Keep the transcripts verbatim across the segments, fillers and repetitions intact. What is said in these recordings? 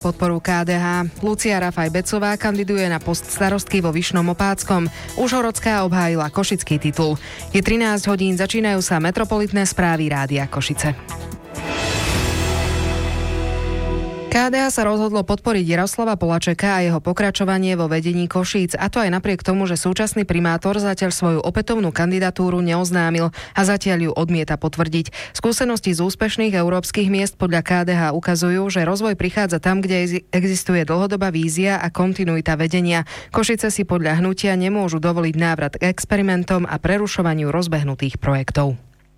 Podporu ká dé há. Lucia Rafaj-Becová kandiduje na post starostky vo Vyšnom Opátskom. Užhorodská obhájila košický titul. Je trinásť hodín, začínajú sa metropolitné správy Rádia Košice. ká dé há sa rozhodlo podporiť Jaroslava Poľačeka a jeho pokračovanie vo vedení Košíc, a to aj napriek tomu, že súčasný primátor zatiaľ svoju opätovnú kandidatúru neoznámil a zatiaľ ju odmieta potvrdiť. Skúsenosti z úspešných európskych miest podľa ká dé há ukazujú, že rozvoj prichádza tam, kde existuje dlhodobá vízia a kontinuita vedenia. Košice si podľa hnutia nemôžu dovoliť návrat k experimentom a prerušovaniu rozbehnutých projektov.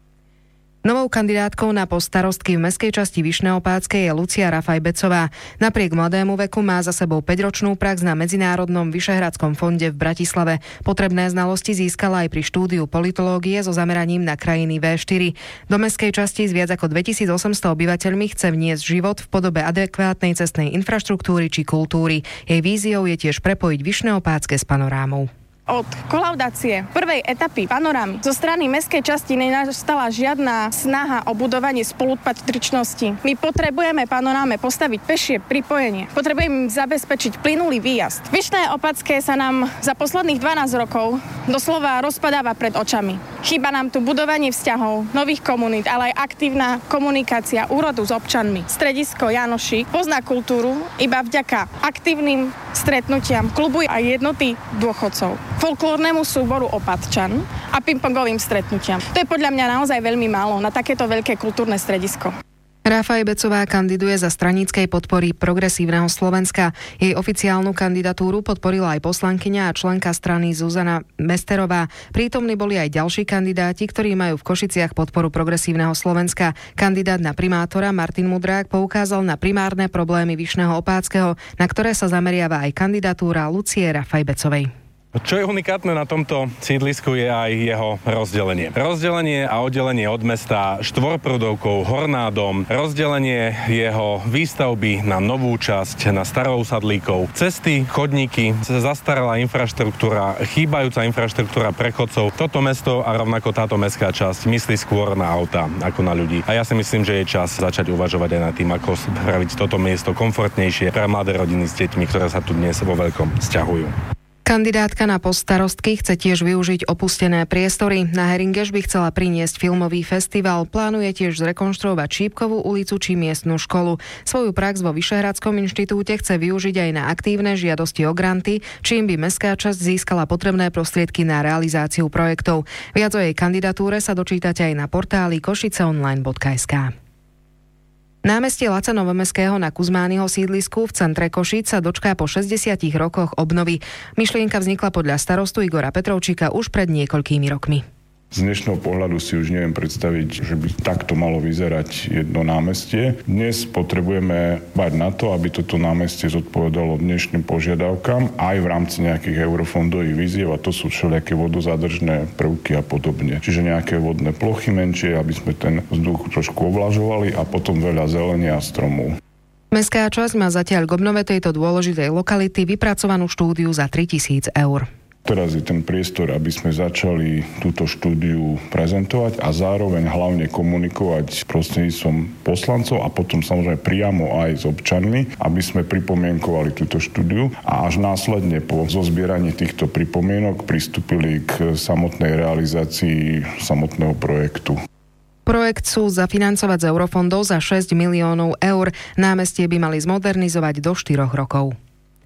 Novou kandidátkou na post starostky v mestskej časti Vyšné Opátske je Lucia Rafaj-Becová. Napriek mladému veku má za sebou päťročnú prax na Medzinárodnom Vyšehradskom fonde v Bratislave. Potrebné znalosti získala aj pri štúdiu politológie so zameraním na krajiny vé štyri. Do mestskej časti s viac ako dvetisícosemsto obyvateľmi chce vniesť život v podobe adekvátnej cestnej infraštruktúry či kultúry. Jej víziou je tiež prepojiť Vyšné Opátske s panorámou. Od kolaudácie prvej etapy panorámy zo strany mestskej časti nenastala žiadna snaha o budovanie spolupatričnosti. My potrebujeme panoráme postaviť pešie pripojenie. Potrebujeme im zabezpečiť plynulý výjazd. Vyšné Opátske sa nám za posledných dvanásť rokov doslova rozpadáva pred očami. Chýba nám tu budovanie vzťahov, nových komunít, ale aj aktívna komunikácia úrodu s občanmi. Stredisko Janošík pozná kultúru iba vďaka aktívnym stretnutiam klubu a jednoty dôchodcov, folklórnemu súboru Opatčan a pingpongovým stretnutiam. To je podľa mňa naozaj veľmi málo na takéto veľké kultúrne stredisko. Rafaj-Becová kandiduje za straníckej podpory Progresívneho Slovenska. Jej oficiálnu kandidatúru podporila aj poslankyňa a členka strany Zuzana Mesterová. Prítomní boli aj ďalší kandidáti, ktorí majú v Košiciach podporu Progresívneho Slovenska. Kandidát na primátora Martin Mudrák poukázal na primárne problémy Vyšného Opátskeho, na ktoré sa zameriava aj kandidatúra Lucie Rafaj-Becovej. Čo je unikátne na tomto sídlisku je aj jeho rozdelenie. Rozdelenie a oddelenie od mesta štvorprúdovkou Hornádom, rozdelenie jeho výstavby na novú časť, na starousadlíkov, cesty, chodníky, zastaralá infraštruktúra, chýbajúca infraštruktúra prechodcov. Toto mesto a rovnako táto mestská časť myslí skôr na auta ako na ľudí. A ja si myslím, že je čas začať uvažovať aj nad tým, ako spraviť toto miesto komfortnejšie pre mladé rodiny s deťmi, ktoré sa tu dnes vo veľkom sťahujú. Kandidátka na post starostky chce tiež využiť opustené priestory. Na Heringeš by chcela priniesť filmový festival. Plánuje tiež zrekonštruovať Šípkovú ulicu či miestnu školu. Svoju prax vo Vyšehradskom inštitúte chce využiť aj na aktívne žiadosti o granty, čím by mestská časť získala potrebné prostriedky na realizáciu projektov. Viac o jej kandidatúre sa dočítate aj na portáli košiceonline bodka es ká. Námestie Laca Novomeského na Kuzmányho sídlisku v centre Košíc sa dočká po šesťdesiatich rokoch obnovy. Myšlienka vznikla podľa starostu Igora Petrovčíka už pred niekoľkými rokmi. Z dnešného pohľadu si už neviem predstaviť, že by takto malo vyzerať jedno námestie. Dnes potrebujeme bať na to, aby toto námestie zodpovedalo dnešným požiadavkám aj v rámci nejakých eurofondových výziev, a to sú všelijaké vodozádržné prvky a podobne. Čiže nejaké vodné plochy menšie, aby sme ten vzduch trošku ovlažovali, a potom veľa zelenia a stromov. Mestská časť má zatiaľ k obnove tejto dôležitej lokality vypracovanú štúdiu za tritisíc eur. Teraz je ten priestor, aby sme začali túto štúdiu prezentovať a zároveň hlavne komunikovať prostredníctvom poslancov a potom samozrejme priamo aj s občanmi, aby sme pripomienkovali túto štúdiu a až následne po zozbieraní týchto pripomienok pristúpili k samotnej realizácii samotného projektu. Projekt sú zafinancovať z eurofondov za šesť miliónov eur. Námestie by mali zmodernizovať do štyroch rokov.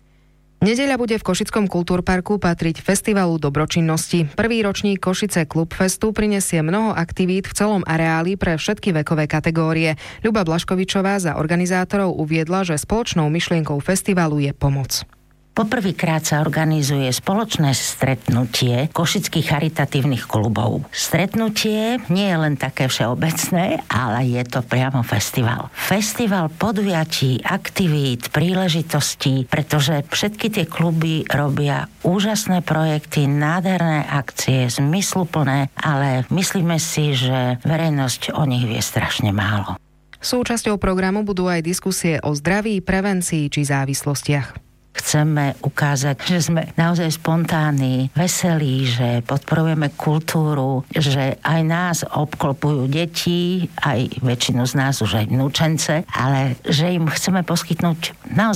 Nedeľa bude v Košickom kultúrparku patriť festivalu dobročinnosti. Prvý ročník Košice Klubfestu prinesie mnoho aktivít v celom areáli pre všetky vekové kategórie. Ľuba Blaškovičová za organizátorov uviedla, že spoločnou myšlienkou festivalu je pomoc. Poprvýkrát sa organizuje spoločné stretnutie košických charitatívnych klubov. Stretnutie nie je len také všeobecné, ale je to priamo festival. Festival podujatí, aktivít, príležitostí, pretože všetky tie kluby robia úžasné projekty, nádherné akcie, zmysluplné, ale myslíme si, že verejnosť o nich vie strašne málo. Súčasťou programu budú aj diskusie o zdraví, prevencii či závislostiach. chceme ukázať, že sme naozaj spontánni, veselí, že podporujeme kultúru, že aj nás obklopujú deti, aj väčšinu z nás už aj vnúčence, ale že im chceme poskytnúť naozaj